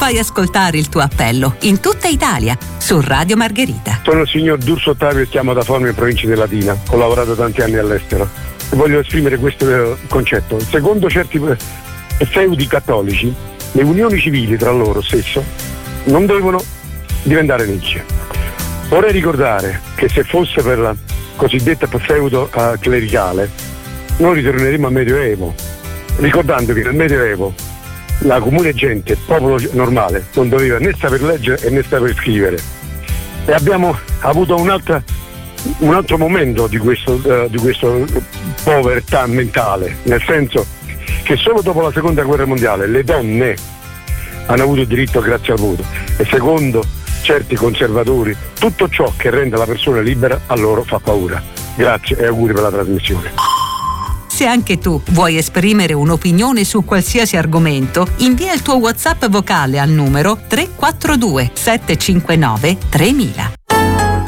Fai ascoltare il tuo appello in tutta Italia su Radio Margherita. Sono il signor D'Urso Ottavio e chiamo da Formia in provincia di Latina. Ho lavorato tanti anni all'estero e voglio esprimere questo concetto. Secondo certi feudi cattolici, le unioni civili tra loro stesso non devono diventare legge. Vorrei ricordare che se fosse per la cosiddetta feudo clericale, noi ritorneremo al Medioevo, ricordando che nel Medioevo la comune gente, il popolo normale, non doveva né saper leggere né saper scrivere. E abbiamo avuto un altro momento di questo povertà mentale, nel senso che solo dopo la seconda guerra mondiale le donne hanno avuto il diritto grazie al voto, e secondo certi conservatori tutto ciò che rende la persona libera a loro fa paura. Grazie e auguri per la trasmissione. Se anche tu vuoi esprimere un'opinione su qualsiasi argomento, invia il tuo WhatsApp vocale al numero 342 759 3000.